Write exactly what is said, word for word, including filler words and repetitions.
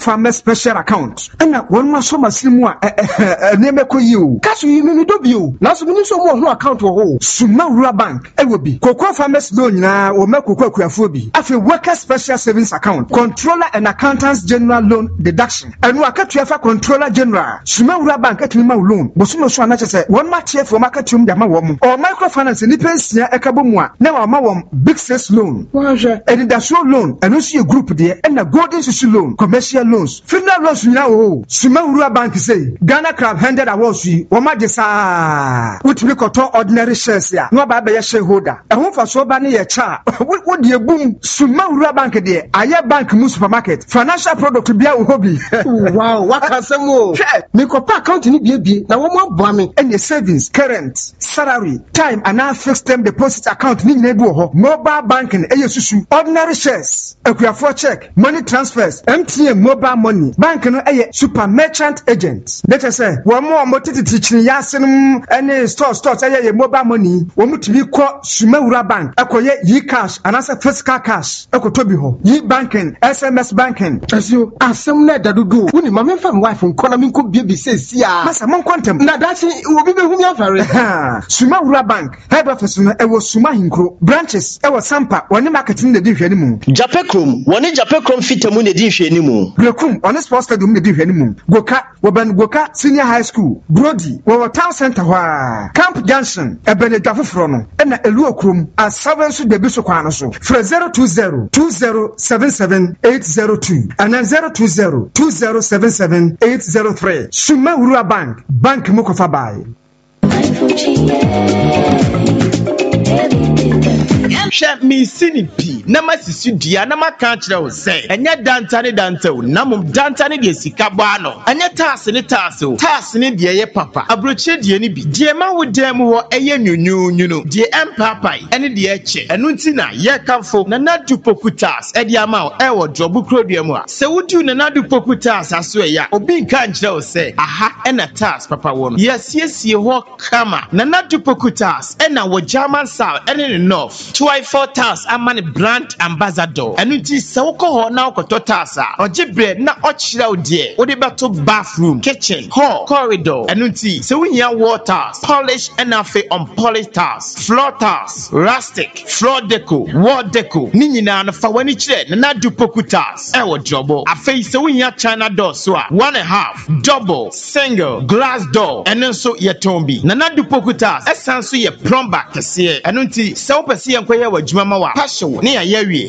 Farmers Special Account. And one must so much simwa a name ko you. Cash you no do you. Now so so more account or Suma Rural Bank. It will be Cocoa Farmers Loan na or Meko Kuafobi. After Worker Special Savings Account, Controller and Accountants General Loan Deduction. And Waka Tuafa Controller General. Suma Rural Bank at Lima Loan. Bosuno Swana say one match here for Makatum Yama Wom or microfinance in the Pensia Ekabumwa. Now our mawam big sales loan. And industrial loan and also a group there and a golden social loan, commercial loans. Funeral loans now. Suma Rural Bank say Ghana Crab handed awards we Wama Desa. Which we call ordinary shares ya. No baba shareholder. A home for so bani a cha. What would you boom? Suma Rural Bank there. Aya Bank mu supermarket. Financial product to be a hobby. Wow, what can some more? Me ko pa account ni bie bie. Na wo mo boa me. And your savings, current, salary, time and now fixed term deposit account ni na ebu ho. Mobile banking e yesusu. Ordinary shares. Ekuafo check, money transfers, M T N mobile money. Bank no e super merchant agent. Let us say, wo mo mo titi tichini yasenum any store stores e mobile money. Wo mo tibi ko Suma Rural Bank. Ekoye yi cash and as physical cash. Ekotobi ho. Yi banking, S M S banking. Asio asem na dadudu. Woni ma me fam wife nkona me nko bie say sia. Masa mon kwantem. Na dachi obi be hu me afare. Suma Rural Bank. Head office no e wo Suma Hinkro. Branches e wo Sampa. Woni marketing na di hwani mu. Japekrom, woni Japekrom fitamu na di hwani mu. Brekum, on sports stadium na di hwani mu. Goka, woban Goka Senior High School. Brody, wo town center hwa. Camp Junction, e bene dafofro no. E na elu okrom, asawen so de bi so kwa no so. Fra zero two zero two zero seven seven eight zero two and then zero two zero two zero seven seven eight zero three. Suma Rural Bank, Bank Mukofa Bai. Hwɛ me sini pi na masisi dua na maka kyerɛ wo sɛ ɛnyɛ danta ne danta wo na mom danta ne de sika bɔ ano ɛnyɛ taase ne taase wo taase ne de yɛ papa abrokyɛ de ne bi de ma wo dan mu hɔ ɛyɛ nyunyunyu no de empapai ɛne de ɛkyɛ ɛno nti na yɛ kamfo na nadu pokutas ɛde ama wo ɛwɔ drobu krodua mu a sɛ wodi na nadu pokutas aso ɛya obi nka nkyerɛ wo sɛ aha ɛna tas papa wo no yɛsiesie hɔ kama na nadu pokutas ɛna wɔ German South ɛne ne North twenty-four tas amane brand ambassador enu ti se woko ho na okoto tas a oje bread na ochira odie wo de beto bathroom kitchen hall corridor enu ti se wuhia waters polish and afi on polished tas floor tas rustic floor deco wall deco ni nyina no fa wani kire na nadu pokutas e wo jobo afi se wuhia China door so a one and a half double single glass door enu so ye tombi na nadu pokutas esan so ye plumber kese enu ti se wo pese ye nkoye wa dwuma ma wa passion ne ya yawie